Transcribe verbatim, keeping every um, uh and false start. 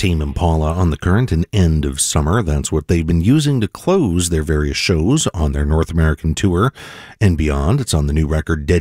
Tame Impala on the Current and End of Summer. That's what they've been using to close their various shows on their North American tour and beyond. It's on the new record Dead